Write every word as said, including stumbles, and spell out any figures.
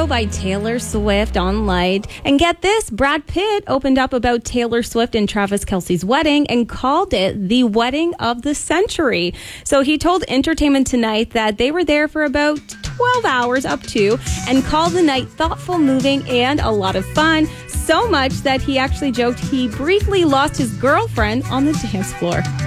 video by Taylor Swift on Light. And get this, Brad Pitt opened up about Taylor Swift and Travis Kelce's wedding and called it the wedding of the century. So he told Entertainment Tonight that they were there for about twelve hours up to and called the night thoughtful, moving, and a lot of fun. So much that he actually joked he briefly lost his girlfriend on the dance floor.